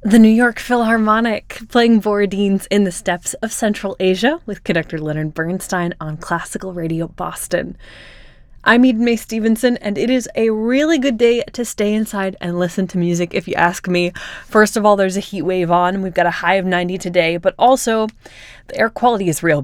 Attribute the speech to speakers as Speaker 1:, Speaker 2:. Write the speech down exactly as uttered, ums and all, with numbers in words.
Speaker 1: The New York Philharmonic playing Borodin's In the Steppes of Central Asia with conductor Leonard Bernstein on Classical Radio Boston. I'm Eden Mae Stevenson, and it is a really good day to stay inside and listen to music, if you ask me. First of all, there's a heat wave on, and we've got a high of ninety today, but also the air quality is real